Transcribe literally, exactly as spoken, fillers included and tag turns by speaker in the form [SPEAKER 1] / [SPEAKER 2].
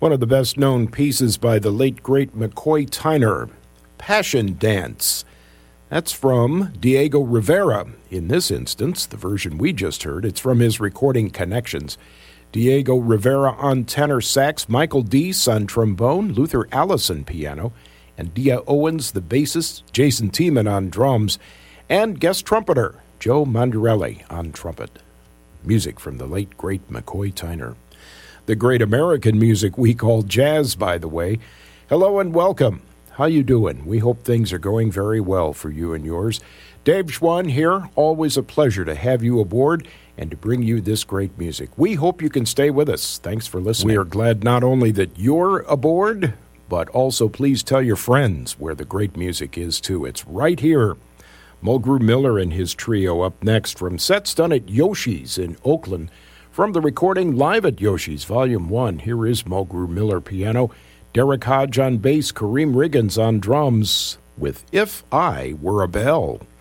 [SPEAKER 1] One of the best-known pieces by the late, great McCoy Tyner, Passion Dance. That's from Diego Rivera. In this instance, the version we just heard, it's from his recording Connections. Diego Rivera on tenor sax, Michael Deese on trombone, Luther Allison piano, and Dia Owens, the bassist, Jason Tiemann on drums, and guest trumpeter Joe Mandarelli on trumpet. Music from the late, great McCoy Tyner. The great American music we call jazz, by the way. Hello and welcome. How you doing? We hope things are going very well for you and yours. Dave Schwann here. Always a pleasure to have you aboard and to bring you this great music. We hope you can stay with us. Thanks for listening. We are glad not only that you're aboard, but also please tell your friends where the great music is, too. It's right here. Mulgrew Miller and his trio up next from sets done at Yoshi's in Oakland. From the recording Live at Yoshi's, Volume one, here is Mulgrew Miller piano, Derek Hodge on bass, Kareem Riggins on drums, with If I Were a Bell.